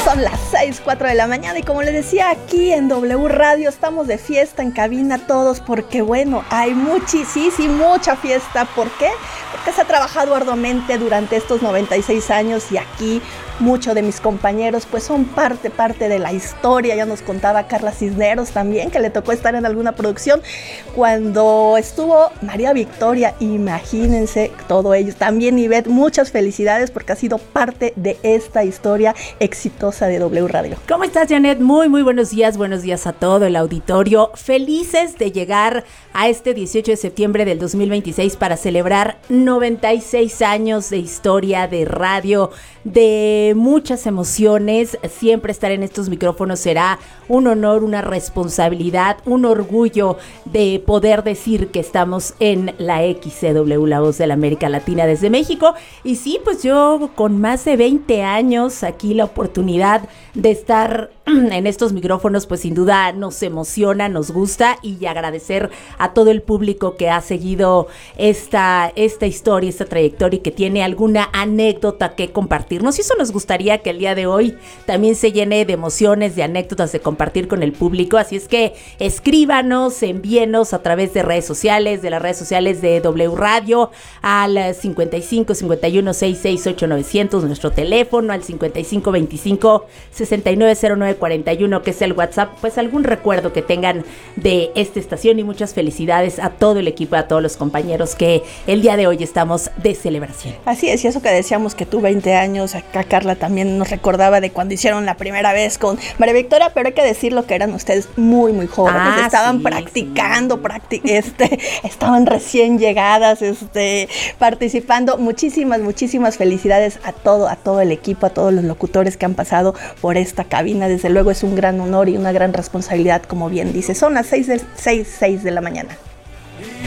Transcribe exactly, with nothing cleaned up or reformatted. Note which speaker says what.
Speaker 1: Son las seis, cuatro de la mañana y como les decía, aquí en W Radio estamos de fiesta en cabina todos porque bueno, hay muchísima, mucha fiesta. ¿Por qué? Porque se ha trabajado arduamente durante estos noventa y seis años y aquí muchos de mis compañeros pues son parte, parte de la historia. Ya nos contaba Carla Cisneros también que le tocó estar en alguna producción cuando estuvo María Victoria, imagínense todo ello. También Ivette, muchas felicidades porque ha sido parte de esta historia exitosa de W Radio.
Speaker 2: ¿Cómo estás, Janet? Muy, muy buenos días, buenos días a todo el auditorio. Felices de llegar a este dieciocho de septiembre del dos mil veintiséis para celebrar noventa y seis años de historia de radio, de muchas emociones. Siempre estar en estos micrófonos será un honor, una responsabilidad, un orgullo de poder decir que estamos en la X C W, la voz de la América Latina desde México. Y sí, pues yo con más de veinte años aquí, la oportunidad de estar en estos micrófonos, pues sin duda nos emociona, nos gusta, y agradecer a todo el público que ha seguido esta, esta historia, esta trayectoria y que tiene alguna anécdota que compartirnos. Y eso nos gustaría que el día de hoy también se llene de emociones, de anécdotas de compartir con el público. Así es que escríbanos, envíenos a través de redes sociales, de las redes sociales de W Radio, al cincuenta y cinco, cincuenta y uno, sesenta y seis, ocho mil novecientos, nuestro teléfono, al cincuenta y cinco, veinticinco, sesenta y nueve, cero nueve cuarenta y uno, que es el WhatsApp. Pues algún recuerdo que tengan de esta estación, y muchas felicidades a todo el equipo, a todos los compañeros que el día de hoy estamos de celebración.
Speaker 1: Así es, y eso que decíamos que tú veinte años, acá Carla también nos recordaba de cuando hicieron la primera vez con María Victoria, pero hay que decirlo que eran ustedes muy muy jóvenes, ah, estaban sí, practicando, sí. Practic- este, estaban recién llegadas, este, participando. Muchísimas, muchísimas felicidades a todo, a todo el equipo, a todos los locutores que han pasado por esta cabina. Desde luego es un gran honor y una gran responsabilidad, como bien dice. Son las seis de, seis, seis de la mañana.